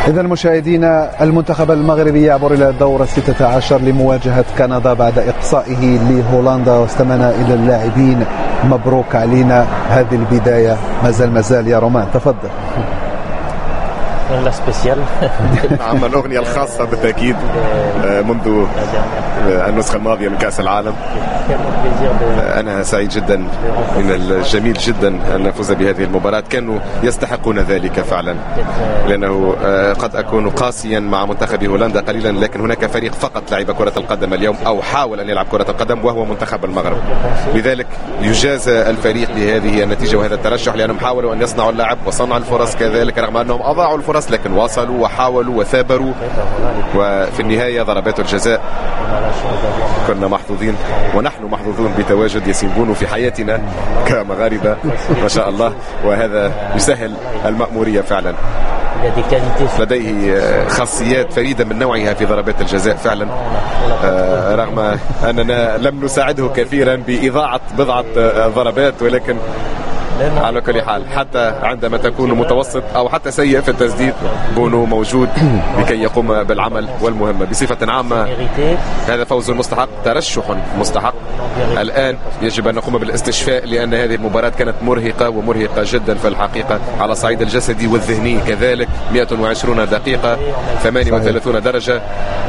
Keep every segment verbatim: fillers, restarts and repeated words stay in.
إذا مشاهدينا، المنتخب المغربي يعبر إلى الدور الستة عشر لمواجهة كندا بعد إقصائه لهولندا، واستمعنا إلى اللاعبين. مبروك علينا هذه البداية. مازال مازال يا رومان، تفضل. لا سبيسيال. نعم، الأغنية الخاصة بالتأكيد منذ النسخة الماضية من كأس العالم. أنا سعيد جدا، من الجميل جدا أن نفوز بهذه المباراة. كانوا يستحقون ذلك فعلا، لأنه قد أكون قاسيا مع منتخب هولندا قليلا، لكن هناك فريق فقط لعب كرة القدم اليوم أو حاول أن يلعب كرة القدم، وهو منتخب المغرب. لذلك يجازى الفريق بهذه النتيجة وهذا الترشح، لأنهم حاولوا أن يصنعوا اللعب وصنع الفرص كذلك، رغم أنهم أضاعوا الفرص لكن واصلوا وحاولوا وثابروا، وفي النهاية ضربات الجزاء. كنا محظوظين ونحن محظوظون بتواجد ياسين بونو في حياتنا كمغاربة ما شاء الله، وهذا يسهل المأمورية فعلا. لديه خاصيات فريدة من نوعها في ضربات الجزاء فعلا، رغم أننا لم نساعده كثيرا بإضاعة بضعة ضربات، ولكن على كل حال حتى عندما تكون متوسط أو حتى سيء في التسديد، بونو موجود لكي يقوم بالعمل والمهمة. بصفة عامة هذا فوز مستحق، ترشح مستحق. الآن يجب أن نقوم بالاستشفاء، لأن هذه المباراة كانت مرهقة ومرهقة جدا في الحقيقة، على الصعيد الجسدي والذهني كذلك. مئة وعشرين دقيقة، ثمانية وثلاثين درجة.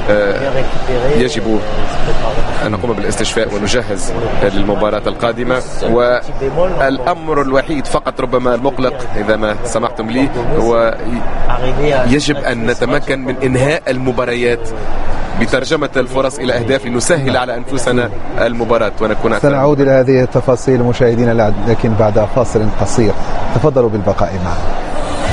يجب أن نقوم بالاستشفاء ونجهز للمباراة القادمة. والأمر الوحيد فقط ربما المقلق إذا ما سمحتم لي هو يجب أن نتمكن من إنهاء المباريات بترجمة الفرص إلى أهداف لنسهل على أنفسنا المباراة ونكون أكثر. سنعود إلى هذه التفاصيل مشاهدينا، لكن بعد فاصل قصير. تفضلوا بالبقاء معنا.